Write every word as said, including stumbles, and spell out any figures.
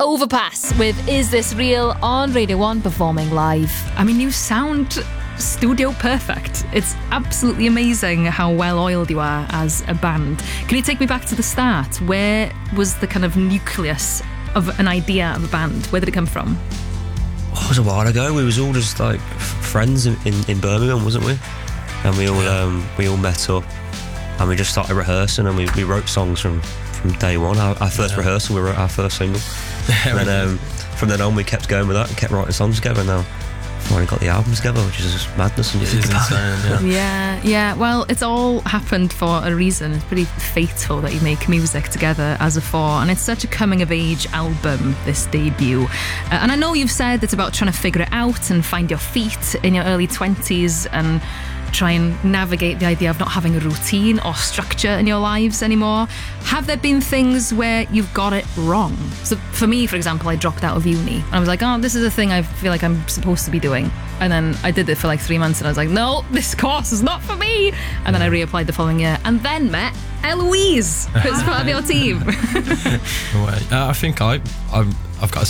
Overpass with Is This Real on Radio one performing live. I mean, you sound studio perfect. It's absolutely amazing how well oiled you are as a band. Can you take me back to the start? Where was the kind of nucleus of an idea of a band? Where did it come from? Oh, it was a while ago. We was all just like f- friends in, in, in Birmingham, wasn't we? And we all um, we all met up and we just started rehearsing, and we, we wrote songs from, from day one. Our, our first yeah. rehearsal, we wrote our first single. And then um, from then on we kept going with that and kept writing songs together, and now we've already got the album together, which is just madness. And you think about it. Yeah, yeah. Well, it's all happened for a reason. It's pretty fateful that you make music together as a four, and it's such a coming-of-age album, this debut. Uh, and I know you've said it's about trying to figure it out and find your feet in your early twenties and try and navigate the idea of not having a routine or structure in your lives anymore. Have there been things where you've got it wrong? So for me, for example, I dropped out of uni and I was like, oh, this is a thing I feel like I'm supposed to be doing. And then I did it for like three months and I was like, no, this course is not for me. And then I reapplied the following year and then met Eloise, who's part of your team. uh, I think I, I'm, I've got a